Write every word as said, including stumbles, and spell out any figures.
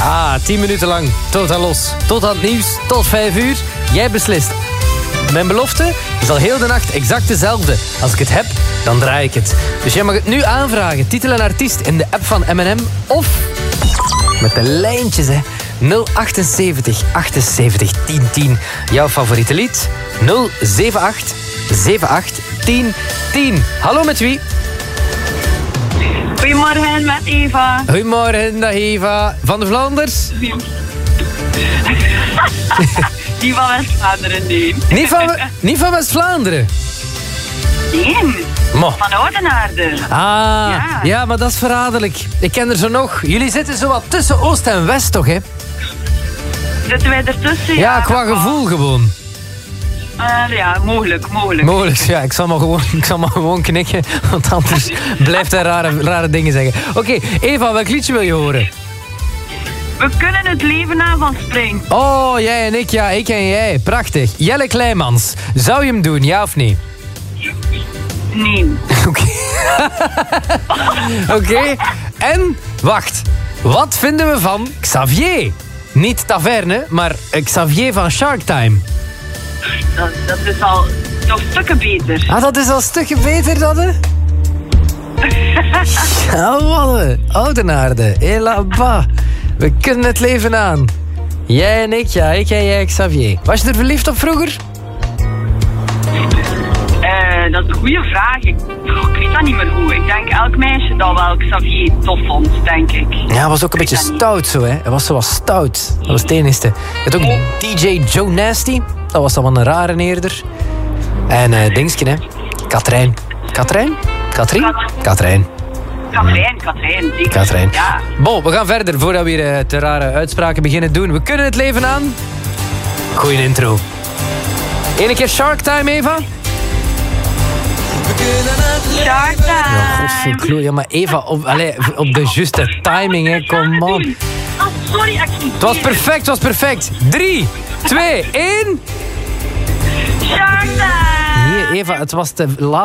Ja, tien minuten lang. Tot aan los. Tot aan het nieuws. Tot vijf uur. Jij beslist. Mijn belofte is al heel de nacht exact dezelfde. Als ik het heb, dan draai ik het. Dus jij mag het nu aanvragen. Titel en artiest in de app van M en M. Of met de lijntjes, hè. nul achtenzeventig achtenzeventig tien tien. Jouw favoriete lied? nul zeven acht zeven acht tien tien. Hallo, met wie? Goedemorgen, met Eva. Goedemorgen, dag Eva. Van de Vlaanders? Die van West-Vlaanderen, nee. Niet van, niet van West-Vlaanderen? Nee, Mo. van Oudenaarde. Ah, Ja. ja, maar dat is verraderlijk. Ik ken er zo nog. Jullie zitten zo wat tussen Oost en West, toch, hè? Zitten wij ertussen? Ja, Ja, qua dat kan. gevoel gewoon. Uh, ja, mogelijk, mogelijk. Mogelijk, ja. Ik zal maar gewoon, ik zal maar gewoon knikken, want anders blijft hij rare, rare dingen zeggen. Oké, okay, Eva, welk liedje wil je horen? We kunnen het leven aan van Spring. Oh, jij en ik, ja, ik en jij. Prachtig. Jelle Kleimans. Zou je hem doen, ja of nee? Nee. Oké. Oké. Okay. En, wacht. Wat vinden we van Xavier? Niet Taverne, maar Xavier van Shark Time. Dat, dat is al toch stukken beter. Ah, dat is al een stukje beter, dat, hè? Ja, wat? Oudenaarde. Hela-ba. We kunnen het leven aan. Jij en ik, ja, ik en jij, Xavier. Was je er verliefd op vroeger? Uh, dat is een goede vraag. Ik, oh, ik weet dat niet meer hoe. Ik denk elk meisje dat wel Xavier tof vond, denk ik. Ja, hij was ook een beetje stout zo, hè. Hij was zo wat stout. Dat was het enigste. Je had ook D J Joe Nasty. Dat was dan wel een rare eerder. En uh, Dingske, hè. Katrijn. Katrijn? Katrien? Katrijn. Katrijn, Katrijn, zeker. Katrijn. Ja. Bon, we gaan verder voordat we hier uh, te rare uitspraken beginnen doen. We kunnen het leven aan. Goeie intro. Eén keer Shark Time, Eva. Shark Time. Ja, godverkloot. Ja, maar Eva, op, allez, op de juiste timing, hè. Kom op. Oh, sorry, excuseer. Het was perfect, het was perfect. Drie, twee, één. Shark Time. Nee, Eva, het was te laat.